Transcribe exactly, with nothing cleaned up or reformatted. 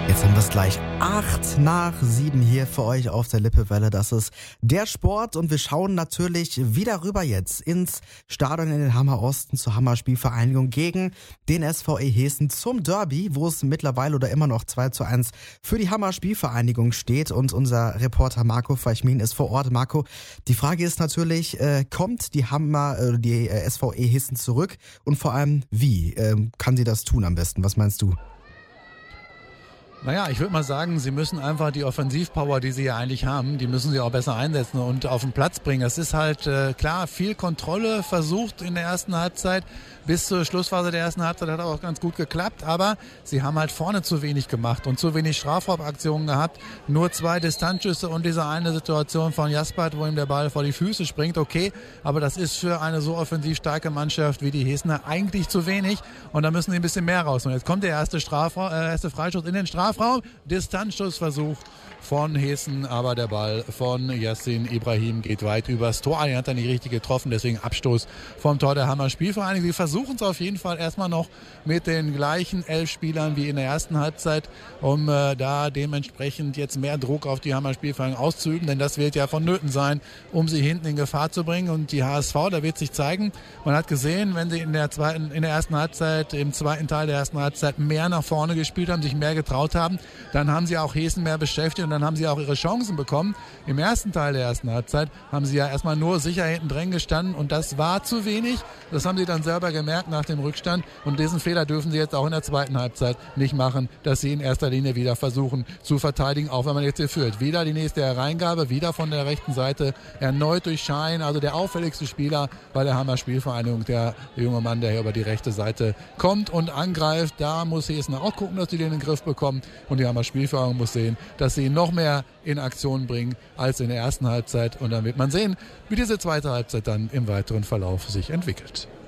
Jetzt haben wir es gleich acht nach sieben hier für euch auf der Lippewelle. Das ist der Sport und wir schauen natürlich wieder rüber jetzt ins Stadion in den Hammer Osten zur Hammer Spielvereinigung gegen den S V E Hessen zum Derby, wo es mittlerweile oder immer noch zwei zu eins für die Hammer Spielvereinigung steht und unser Reporter Marco Feichmin ist vor Ort. Marco, die Frage ist natürlich, äh, kommt die Hammer, äh, die äh, S V E Hessen zurück und vor allem wie äh, kann sie das tun am besten? Was meinst du? Naja, ich würde mal sagen, sie müssen einfach die Offensivpower, die sie ja eigentlich haben, die müssen sie auch besser einsetzen und auf den Platz bringen. Es ist halt äh, klar, viel Kontrolle versucht in der ersten Halbzeit. Bis zur Schlussphase der ersten Halbzeit hat auch ganz gut geklappt, aber sie haben halt vorne zu wenig gemacht und zu wenig Strafraumaktionen gehabt. Nur zwei Distanzschüsse und diese eine Situation von Jaspert, wo ihm der Ball vor die Füße springt. Okay, aber das ist für eine so offensiv starke Mannschaft wie die Hessener eigentlich zu wenig und da müssen sie ein bisschen mehr raus. Und jetzt kommt der erste, Strafraum, äh, erste Freistoß in den Strafraum. Distanzschussversuch von Hessen, aber der Ball von Yassin Ibrahim geht weit übers Tor. Er hat dann nicht richtig getroffen, deswegen Abstoß vom Tor der Hammer Spielvereinigung. Sie versuchen es auf jeden Fall erstmal noch mit den gleichen elf Spielern wie in der ersten Halbzeit, um äh, da dementsprechend jetzt mehr Druck auf die Hammer Spielvereinigung auszuüben, denn das wird ja vonnöten sein, um sie hinten in Gefahr zu bringen. Und die H S V, da wird sich zeigen, man hat gesehen, wenn sie in der zweiten, in der ersten Halbzeit, im zweiten Teil der ersten Halbzeit mehr nach vorne gespielt haben, sich mehr getraut haben, dann haben sie auch Hessen mehr beschäftigt und dann haben sie auch ihre Chancen bekommen. Im ersten Teil der ersten Halbzeit haben sie ja erstmal nur sicher hinten drin gestanden und das war zu wenig. Das haben sie dann selber gemerkt nach dem Rückstand und diesen Fehler dürfen sie jetzt auch in der zweiten Halbzeit nicht machen, dass sie in erster Linie wieder versuchen zu verteidigen, auch wenn man jetzt hier führt. Wieder die nächste Hereingabe, wieder von der rechten Seite, erneut durch Schein, also der auffälligste Spieler bei der Hammer Spielvereinigung, der junge Mann, der hier über die rechte Seite kommt und angreift. Da muss Hessen auch gucken, dass sie den in den Griff bekommen und die Hammer Spielvereinigung muss sehen, dass sie ihn noch mehr in Aktion bringen als in der ersten Halbzeit und dann wird man sehen, wie diese zweite Halbzeit dann im weiteren Verlauf sich entwickelt.